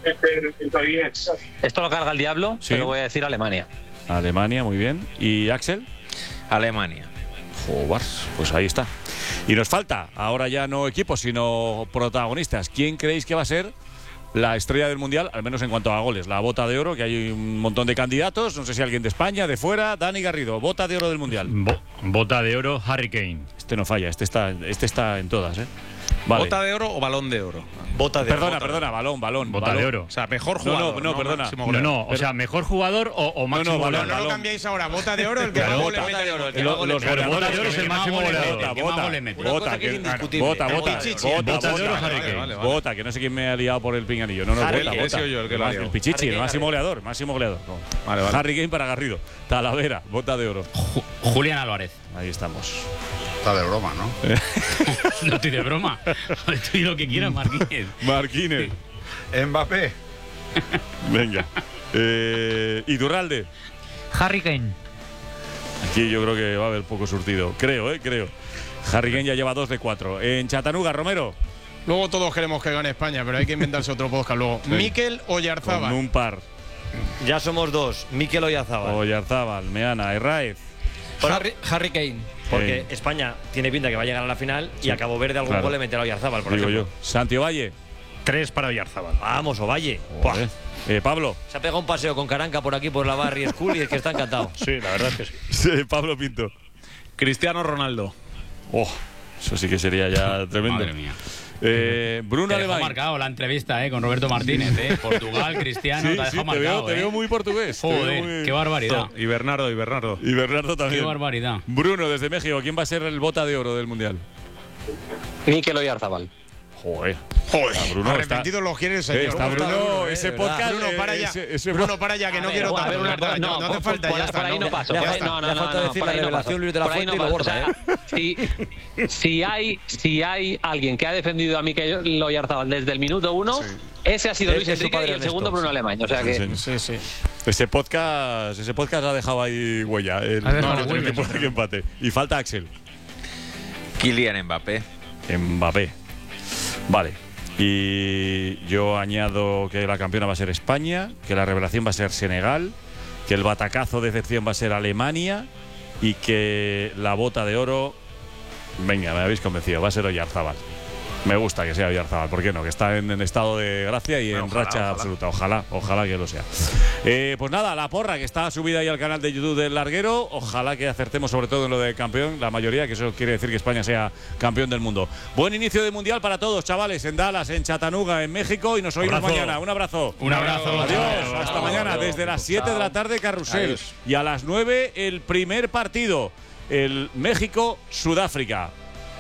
Esto lo carga el diablo, Sí. pero voy a decir Alemania. Alemania, muy bien. ¿Y Axel? Alemania. Joder, pues ahí está. Y nos falta, ahora ya no equipos, sino protagonistas. ¿Quién creéis que va a ser la estrella del Mundial, al menos en cuanto a goles? La bota de oro, que hay un montón de candidatos. No sé si alguien de España, de fuera. Dani Garrido, bota de oro del Mundial. Bo bota de oro, Harry Kane. Este no falla, este está, este está en todas, ¿eh? Vale. ¿Bota de oro o balón de oro? Bota de Perdona, bota perdona, de balón, balón. Bota balón. de oro. O sea, mejor No, jugador. no, no, perdona. máximo No, goleador. no, o sea, mejor jugador o, o máximo no, balón, No, no lo balón. cambiéis ahora. Bota de oro, el que Claro, más bota goles mete de oro. El que Lo- más goles los mete. El bota de oro es el que máximo más goles goleador. mete, El que más bota, goles mete. Una Bota, cosa que es que- indiscutible. bota, Como bota, Pichichi. bota, Bota de oro, bota, Harry Vale, Kane. vale, vale. Bota, que no sé quién me ha liado por el pinganillo. No, no, Harry bota, Kane, bota. he sido yo el que lo ha Más- liado. El Pichichi, Harry el Kane, máximo Harry goleador, máximo goleador. No. Vale, vale. Harry Kane para Garrido. Talavera, bota de oro. Ju Julián Álvarez. Ahí estamos. Está de broma, ¿no? No estoy de broma. Estoy lo que quieras, Marquínez. Marquínez. Mbappé. Venga. Eh, Iturralde. Harry Kane. Aquí yo creo que va a haber poco surtido. Creo, ¿eh? Creo. Harry Kane ya lleva dos de cuatro. En Chattanooga, Romero. Luego todos queremos que gane España, pero hay que inventarse otro podcast luego. Sí. Mikel Oyarzábal. Con un par. Ya somos dos. Mikel Oyarzábal. Oyarzábal, Meana, Herraiz. Harry, Harry Kane. Porque Eh. España tiene pinta que va a llegar a la final Sí. y a Cabo Verde algún Claro. gol le meterá a Oyarzábal, por Digo ejemplo. yo. Santi Ovalle. Tres para Oyarzábal. Vamos, Ovalle. Joder. Eh, Pablo. Se ha pegado un paseo con Caranca por aquí, por la Barry School, y es que está encantado. Sí, la verdad es que sí. Sí, Pablo Pinto. Cristiano Ronaldo. Oh, eso sí que sería ya tremendo. Madre mía. Eh, Bruno Te dejó Alemán. marcado la entrevista eh, con Roberto Martínez. Eh. Portugal, Cristiano, Sí, te ha sí, dejado te veo, marcado. te eh. veo muy portugués. te veo Joder, muy- qué barbaridad. Y Bernardo, y Bernardo. Y Bernardo también. Qué barbaridad. Bruno, desde México, ¿quién va a ser el bota de oro del Mundial? Mikel Oyarzábal. Joder. Joder, Ah, Bruno, arrepentido está- lo quiere el Eh, señor. está Bruno, Bruno, eh, ese de verdad. podcast. Bruno, para ya. ese- ese- Bruno, para ya, que no A quiero ver, tanto. una de verdad, cosa, No, no, no hace por- falta, por- ya por está. ahí no paso. Le por ha ahí- falta- no, le ha no, falta no, decir por la ahí no revelación paso. Luis de la Por ahí Fuente no y lo paso. borda, O sea, si, si hay si hay alguien que ha defendido a Mikel Oyarzábal desde el minuto uno, ese ha sido Ese Luis es su Enrique padre y el Ernesto. segundo Bruno Alemán. O sea que Sí, Sí, sí. Ese podcast, ese podcast ha dejado ahí huella. El, Ha dejado no, no, huella, que puede que empate. Y falta Axel. Kylian Mbappé. Mbappé. Vale. Y yo añado que la campeona va a ser España, que la revelación va a ser Senegal, que el batacazo de excepción va a ser Alemania y que la bota de oro, venga, me habéis convencido, va a ser Oyarzábal. Me gusta que sea Oyarzábal, ¿por qué no? Que está en, en estado de gracia y en Ojalá, racha ojalá. absoluta. Ojalá, ojalá que lo sea. Eh, pues nada, la porra que está subida ahí al canal de YouTube del Larguero. Ojalá que acertemos sobre todo en lo de campeón, la mayoría, que eso quiere decir que España sea campeón del mundo. Buen inicio de mundial para todos, chavales, en Dallas, en Chattanooga, en México, y nos oímos Abrazo. mañana. Un abrazo. Un abrazo. Adiós, Chao. hasta Chao. mañana. Adiós. Desde las siete de la tarde, Carrusel. Adiós. Y a las nueve, el primer partido, el México-Sudáfrica.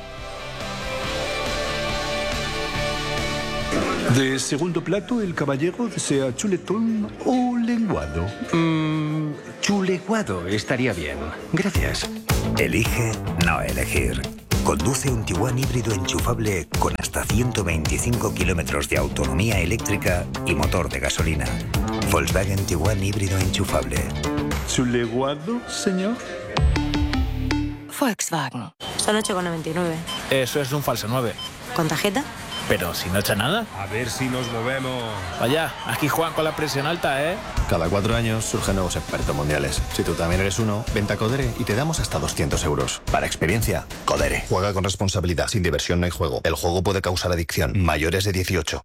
De segundo plato, el caballero desea chuletón o lenguado. Mmm, chuleguado estaría bien. Gracias. Elige no elegir. Conduce un Tiguan híbrido enchufable con hasta ciento veinticinco kilómetros de autonomía eléctrica y motor de gasolina. Volkswagen Tiguan híbrido enchufable. ¿Chuleguado, señor? Volkswagen. Son ocho con noventa y nueve. Eso es un falso nueve. ¿Con tarjeta? Pero si no echa nada. A ver si nos movemos. Vaya, aquí juegan con la presión alta, ¿eh? Cada cuatro años surgen nuevos expertos mundiales. Si tú también eres uno, vente a Codere y te damos hasta doscientos euros. Para experiencia, Codere. Juega con responsabilidad. Sin diversión no hay juego. El juego puede causar adicción. Mayores de dieciocho.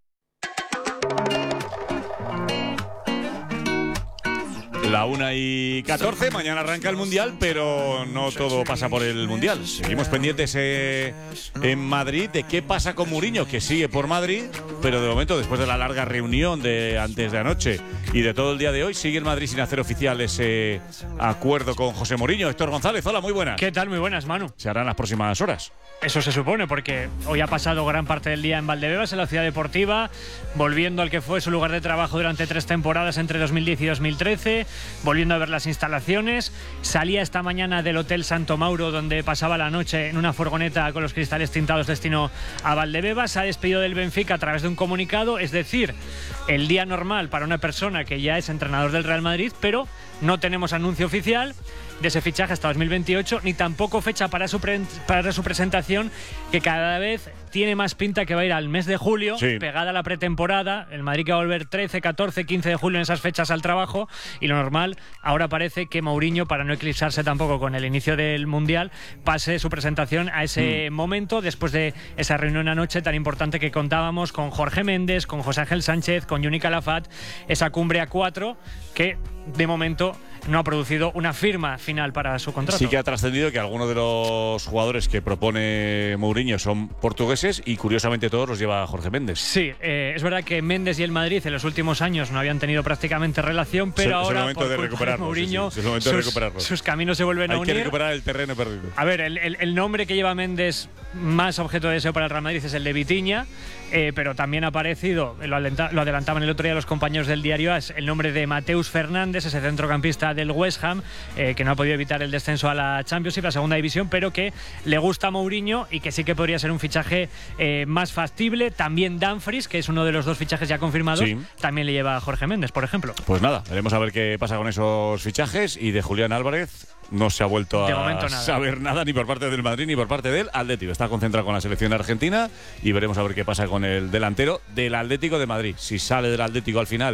La una y catorce, mañana arranca el Mundial, pero no todo pasa por el Mundial. Seguimos pendientes eh, en Madrid de qué pasa con Mourinho, que sigue por Madrid, pero de momento, después de la larga reunión de antes de anoche y de todo el día de hoy, sigue el Madrid sin hacer oficial ese acuerdo con José Mourinho. Héctor González, hola, muy buenas. ¿Qué tal? Muy buenas, Manu. Se hará en las próximas horas. Eso se supone, porque hoy ha pasado gran parte del día en Valdebebas, en la ciudad deportiva, volviendo al que fue su lugar de trabajo durante tres temporadas entre dos mil diez y dos mil trece, volviendo a ver las instalaciones. Salía esta mañana del Hotel Santo Mauro, donde pasaba la noche en una furgoneta con los cristales tintados destino a Valdebebas. Se ha despedido del Benfica a través de un comunicado, es decir, el día normal para una persona que ya es entrenador del Real Madrid, pero no tenemos anuncio oficial de ese fichaje hasta dos mil veintiocho, ni tampoco fecha para su, pre para su presentación, que cada vez tiene más pinta que va a ir al mes de julio, sí, pegada a la pretemporada. El Madrid que va a volver trece, catorce, quince de julio en esas fechas al trabajo, y lo normal, ahora parece que Mourinho, para no eclipsarse tampoco con el inicio del Mundial, pase su presentación a ese mm. momento, después de esa reunión anoche tan importante que contábamos con Jorge Méndez, con José Ángel Sánchez, con Juni Calafat, esa cumbre a cuatro que de momento no ha producido una firma final para su contrato. Sí que ha trascendido que algunos de los jugadores que propone Mourinho son portugueses y curiosamente todos los lleva Jorge Méndez. Sí, eh, es verdad que Méndez y el Madrid en los últimos años no habían tenido prácticamente relación, pero es, ahora es el momento por de culpa recuperarlo, Mourinho, sí, sí, es el momento sus, de recuperarlo. sus caminos se vuelven Hay a unir. Hay que recuperar el terreno perdido. A ver, el, el, el nombre que lleva Méndez más objeto de deseo para el Real Madrid es el de Vitinha, eh, pero también ha aparecido, lo, alenta, lo adelantaban el otro día los compañeros del diario AS, el nombre de Mateus Fernández, ese centrocampista del West Ham, eh, que no ha podido evitar el descenso a la Championship, la segunda división, pero que le gusta a Mourinho y que sí que podría ser un fichaje eh, más factible. También Dumfries, que es uno de los dos fichajes ya confirmados, sí, también le lleva a Jorge Méndez, por ejemplo. Pues nada, veremos a ver qué pasa con esos fichajes, y de Julián Álvarez no se ha vuelto a nada. saber nada ni por parte del Madrid ni por parte del Atlético. Está concentrado con la selección argentina y veremos a ver qué pasa con el delantero del Atlético de Madrid. Si sale del Atlético al final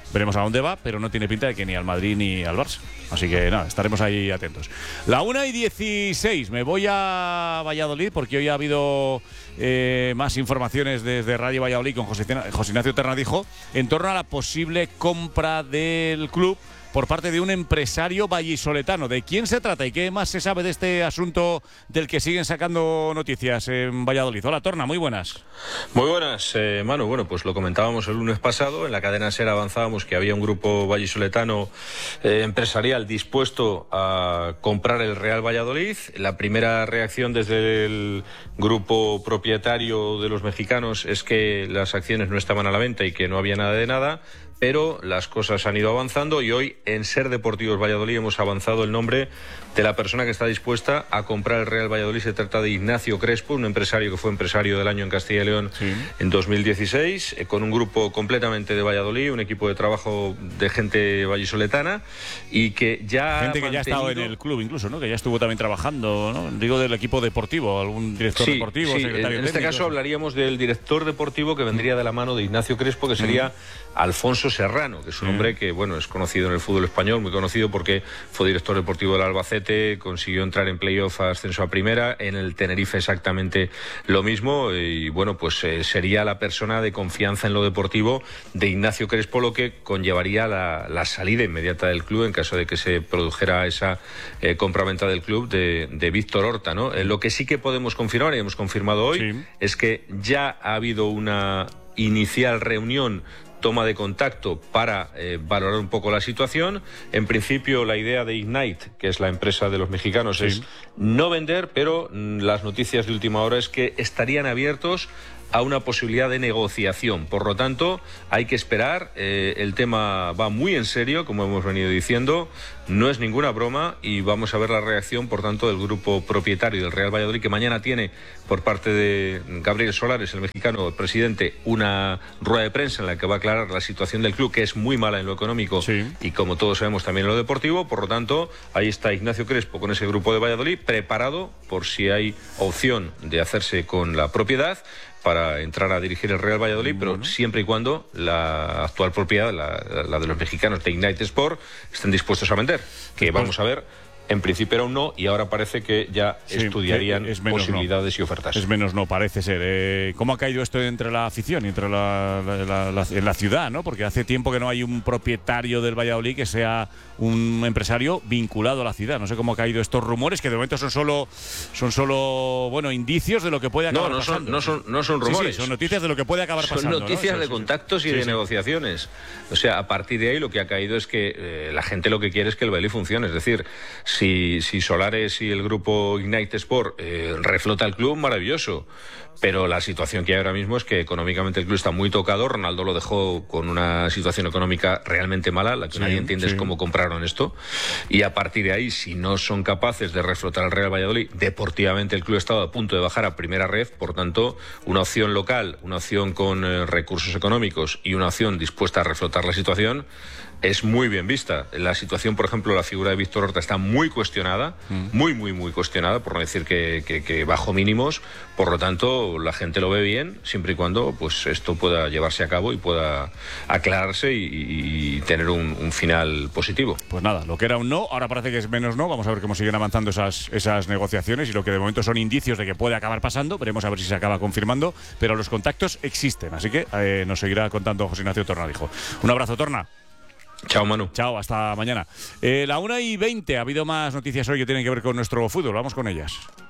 Veremos a dónde va, pero no tiene pinta de que ni al Madrid ni al Barça. Así que nada, estaremos ahí atentos. La una y dieciséis, me voy a Valladolid porque hoy ha habido eh, más informaciones desde Radio Valladolid con José, José Ignacio Ternadijo en torno a la posible compra del club por parte de un empresario vallisoletano. ¿De quién se trata y qué más se sabe de este asunto del que siguen sacando noticias en Valladolid? Hola, Torna, muy buenas. Muy buenas, eh, Manu. Bueno, pues lo comentábamos el lunes pasado. En la cadena SER avanzábamos que había un grupo vallisoletano eh, empresarial dispuesto a comprar el Real Valladolid. La primera reacción desde el grupo propietario de los mexicanos es que las acciones no estaban a la venta y que no había nada de nada. Pero las cosas han ido avanzando y hoy en SER Deportivos Valladolid hemos avanzado el nombre de la persona que está dispuesta a comprar el Real Valladolid. Se trata de Ignacio Crespo, un empresario que fue empresario del año en Castilla y León sí. en dos mil dieciséis, eh, con un grupo completamente de Valladolid, un equipo de trabajo de gente vallisoletana y que ya gente que ha ya ha estado en el club incluso, ¿no? Que ya estuvo también trabajando, ¿no? Digo, del equipo deportivo, algún director sí, deportivo, sí. secretario En técnico, este caso sí. hablaríamos del director deportivo que vendría de la mano de Ignacio Crespo, que sería mm. Alfonso Serrano, que es un hombre que, bueno, es conocido en el fútbol español, muy conocido porque fue director deportivo del Albacete, consiguió entrar en playoff a ascenso a primera, en el Tenerife exactamente lo mismo, y bueno, pues eh, sería la persona de confianza en lo deportivo de Ignacio Crespo, lo que conllevaría la, la salida inmediata del club en caso de que se produjera esa eh, compraventa del club de, de Víctor Horta, ¿no? Eh, lo que sí que podemos confirmar, y hemos confirmado hoy, sí. es que ya ha habido una inicial reunión, toma de contacto para eh, valorar un poco la situación. En principio la idea de Ignite, que es la empresa de los mexicanos, sí. es no vender, pero mm, las noticias de última hora es que estarían abiertos a una posibilidad de negociación. Por lo tanto, hay que esperar. Eh, el tema va muy en serio, como hemos venido diciendo. No es ninguna broma y vamos a ver la reacción, por tanto, del grupo propietario del Real Valladolid, que mañana tiene, por parte de Gabriel Solares, el mexicano, el presidente, una rueda de prensa en la que va a aclarar la situación del club, que es muy mala en lo económico sí. y, como todos sabemos, también en lo deportivo. Por lo tanto, ahí está Ignacio Crespo con ese grupo de Valladolid, preparado por si hay opción de hacerse con la propiedad para entrar a dirigir el Real Valladolid, pero bueno. siempre y cuando la actual propiedad, la, la de los mexicanos de Ignite Sport, estén dispuestos a vender, que vamos a ver. En principio era un no y ahora parece que ya sí, estudiarían es posibilidades no. y ofertas. Es menos no, parece ser. Eh, ¿Cómo ha caído esto entre la afición y entre la, la, la, la, en la ciudad, ¿no? Porque hace tiempo que no hay un propietario del Valladolid que sea un empresario vinculado a la ciudad. No sé cómo ha caído estos rumores, que de momento son solo son solo bueno indicios de lo que puede acabar no, no pasando. Son, no, son, no son rumores. Sí, sí, son noticias de lo que puede acabar son pasando. Son noticias ¿no? de Eso, contactos sí, y sí, de sí. negociaciones. O sea, a partir de ahí lo que ha caído es que eh, la gente lo que quiere es que el Valladolid funcione. Es decir, si, si Solares y el grupo Ignite Sport eh, reflota el club, maravilloso. Pero la situación que hay ahora mismo es que económicamente el club está muy tocado. Ronaldo lo dejó con una situación económica realmente mala, la que sí, nadie entiende sí. es cómo compraron esto. Y a partir de ahí, si no son capaces de reflotar al Real Valladolid, deportivamente el club ha estado a punto de bajar a primera red. Por tanto, una opción local, una opción con eh, recursos económicos y una opción dispuesta a reflotar la situación es muy bien vista. La situación, por ejemplo, la figura de Víctor Horta está muy cuestionada, mm. muy, muy, muy cuestionada, por no decir que, que, que bajo mínimos. Por lo tanto, la gente lo ve bien, siempre y cuando pues esto pueda llevarse a cabo y pueda aclararse y, y tener un, un final positivo. Pues nada, lo que era un no, ahora parece que es menos no. Vamos a ver cómo siguen avanzando esas, esas negociaciones y lo que de momento son indicios de que puede acabar pasando. Veremos a ver si se acaba confirmando, pero los contactos existen. Así que eh, nos seguirá contando José Ignacio Tornadijo. Un abrazo, Torna. Chao, Manu. Chao, hasta mañana. Eh, la una y veinte, ha habido más noticias hoy que tienen que ver con nuestro fútbol. Vamos con ellas.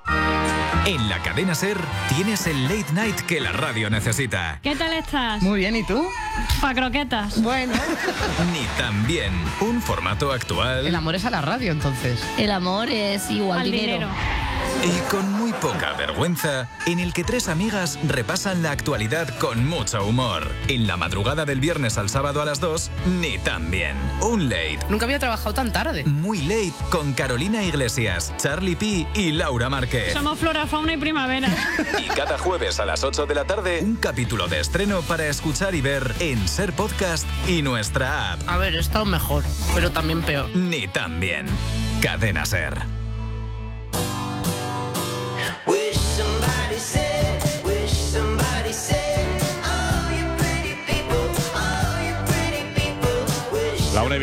En la cadena SER tienes el late night que la radio necesita. ¿Qué tal estás? Muy bien, ¿y tú? Pa' croquetas. Bueno. Ni tan bien. Un formato actual. El amor es a la radio, entonces. El amor es igual al dinero. dinero. Y con muy poca vergüenza, en el que tres amigas repasan la actualidad con mucho humor. En la madrugada del viernes al sábado a las dos, ni tan bien. Un late. Nunca había trabajado tan tarde. Muy late con Carolina Iglesias, Charlie P y Laura Márquez. Somos flora, fauna y primavera. Y cada jueves a las ocho de la tarde, un capítulo de estreno para escuchar y ver en SER Podcast y nuestra app. A ver, he estado mejor, pero también peor. Ni tan bien. Cadena SER.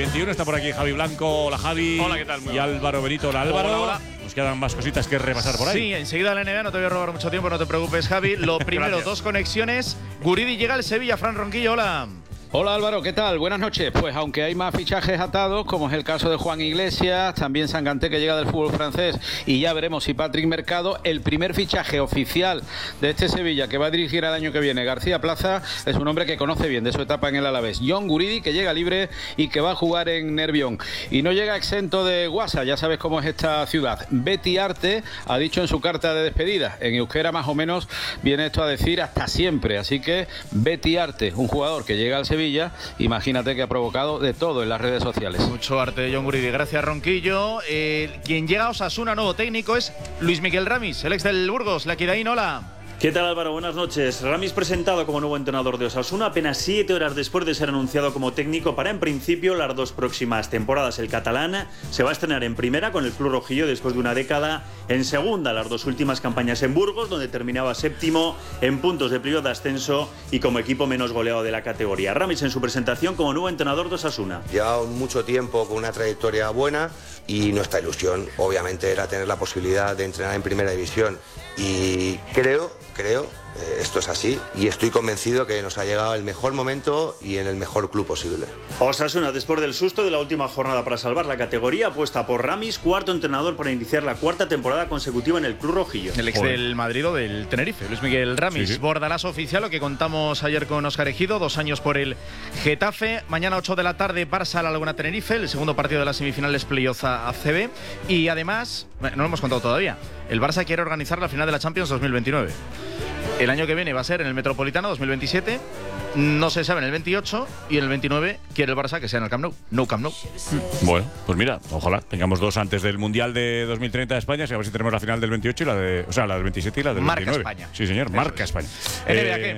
veintiuno. Está por aquí Javi Blanco. Hola, Javi. Hola, ¿qué tal? Muy y bueno. Álvaro Benito. Hola, Álvaro. Hola, hola. Nos quedan más cositas que repasar por ahí. Sí, enseguida la N B A, no te voy a robar mucho tiempo, no te preocupes, Javi. Lo primero, dos conexiones. Guridi llega al Sevilla. Fran Ronquillo, hola. Hola Álvaro, ¿qué tal? Buenas noches. Pues aunque hay más fichajes atados, como es el caso de Juan Iglesias, también Sanganté, que llega del fútbol francés, y ya veremos si Patrick Mercado, el primer fichaje oficial de este Sevilla que va a dirigir el año que viene, García Plaza, es un hombre que conoce bien de su etapa en el Alavés. John Guridi, que llega libre y que va a jugar en Nervión. Y no llega exento de guasa, ya sabes cómo es esta ciudad. Betty Arte ha dicho en su carta de despedida, en euskera más o menos viene esto a decir hasta siempre. Así que Betty Arte, un jugador que llega al Sevilla, imagínate que ha provocado de todo en las redes sociales. Mucho arte de John Guridi, gracias Ronquillo. Eh, quien llega a Osasuna, nuevo técnico, es Luis Miguel Ramis, el ex del Burgos. La Quiraín, hola. ¿Qué tal, Álvaro? Buenas noches. Ramis presentado como nuevo entrenador de Osasuna apenas siete horas después de ser anunciado como técnico para, en principio, las dos próximas temporadas. El catalán se va a estrenar en primera con el club rojillo después de una década en segunda. Las dos últimas campañas en Burgos, donde terminaba séptimo en puntos de playoff de ascenso y como equipo menos goleado de la categoría. Ramis en su presentación como nuevo entrenador de Osasuna. Lleva mucho tiempo con una trayectoria buena y nuestra ilusión, obviamente, era tener la posibilidad de entrenar en primera división. Y creo, creo, eh, esto es así, y estoy convencido que nos ha llegado el mejor momento y en el mejor club posible. Osasuna, después del susto de la última jornada para salvar la categoría, apuesta por Ramis, cuarto entrenador para iniciar la cuarta temporada consecutiva en el club rojillo. El ex Joder. del Madrid o del Tenerife, Luis Miguel Ramis. Sí, sí. Bordalazo oficial, lo que contamos ayer con Óscar Ejido, dos años por el Getafe. Mañana ocho de la tarde, Barça Laguna Tenerife, el segundo partido de las semifinales playoff A C B. Y además, no lo hemos contado todavía, el Barça quiere organizar la final de la Champions dos mil veintinueve. El año que viene va a ser en el Metropolitano dos mil veintisiete, no se sabe en el veintiocho, y en el veintinueve quiere el Barça que sea en el Camp Nou. No Camp Nou. Bueno, pues mira, ojalá tengamos dos antes del Mundial de dos mil treinta de España, a ver si tenemos la final del veintiocho y la de, o sea, la del veintisiete y la del Marca veintinueve. España. Sí, señor, Eso marca es. España. N B A, Eh, ¿qué?